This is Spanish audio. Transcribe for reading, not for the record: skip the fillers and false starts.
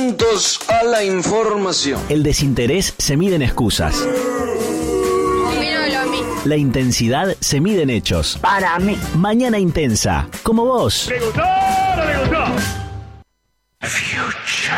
Atentos a la información. El desinterés se mide en excusas. La intensidad se mide en hechos. Para mí. Mañana intensa, como vos. ¿Le gustó o no le gustó? Future.